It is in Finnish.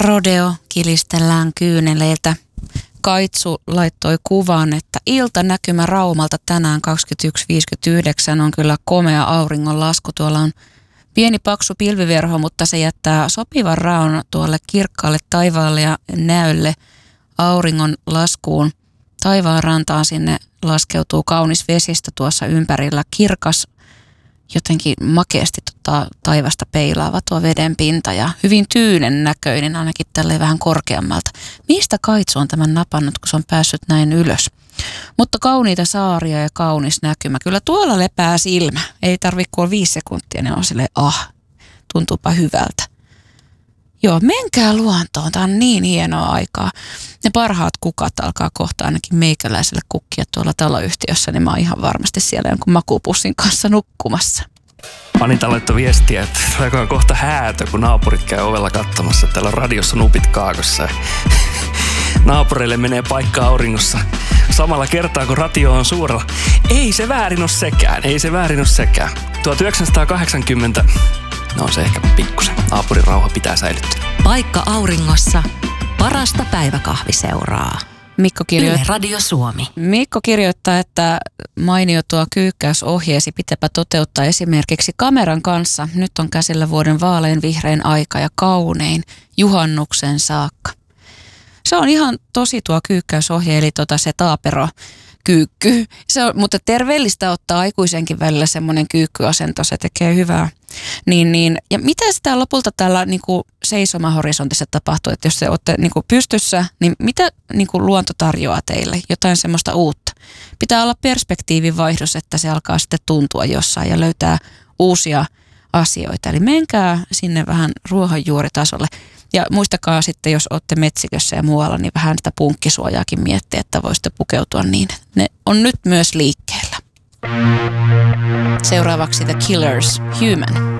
Rodeo kilistellään kyyneleiltä. Kaitsu laittoi kuvan, että iltanäkymä Raumalta tänään 21.59 on kyllä komea auringonlasku. Tuolla on pieni paksu pilviverho, mutta se jättää sopivan raon tuolle kirkkaalle taivaalle ja näölle auringon laskuun. Taivaan rantaan sinne laskeutuu kaunis vesistö tuossa ympärillä, kirkas, jotenkin makeasti taivasta peilaava tuo veden pinta ja hyvin tyynen näköinen, ainakin tälleen vähän korkeammalta. Mistä Kaitsu on tämän napannut, kun se on päässyt näin ylös? Mutta kauniita saaria ja kaunis näkymä. Kyllä tuolla lepää silmä. Ei tarvitse kuin 5 sekuntia, ne on silleen, tuntuupa hyvältä. Joo, menkää luontoon. Tämä on niin hienoa aikaa. Ne parhaat kukat alkaa kohta ainakin meikäläiselle kukkia tuolla taloyhtiössä, niin mä oon ihan varmasti siellä jonkun makupussin kanssa nukkumassa. Anita laittoi viestiä, että tuleekohan kohta häätö, kun naapurit käy ovella katsomassa. Täällä on radiossa nupit kaakossa. Naapureille menee paikka auringossa samalla kertaa, kun radio on suurella. Ei se väärin ole sekään. 1980, no se ehkä pikkusen. Naapurin rauha pitää säilyttää. Paikka auringossa, parasta päiväkahviseuraa. Yle Radio Suomi. Mikko kirjoittaa, että mainio tuo kyykkäysohjeesi pitääpä toteuttaa esimerkiksi kameran kanssa. Nyt on käsillä vuoden vaalean vihrein aika ja kaunein juhannuksen saakka. Se on ihan tosi tuo kyykkäysohje, eli se taapero kyykky. Se on, mutta terveellistä ottaa aikuisenkin välillä semmoinen kyykkyasento, se tekee hyvää. Ja mitä sitä lopulta tällä seisomahorisontissa tapahtuu, että jos te olette pystyssä, niin mitä luonto tarjoaa teille? Jotain semmoista uutta. Pitää olla perspektiivin vaihdos, että se alkaa sitten tuntua jossain ja löytää uusia asioita. Eli menkää sinne vähän ruohonjuuritasolle. Ja muistakaa sitten, jos olette metsikössä ja muualla, niin vähän sitä punkkisuojaakin miettiä, että voisitte pukeutua niin. Ne on nyt myös liikkeellä. Seuraavaksi The Killers, Human.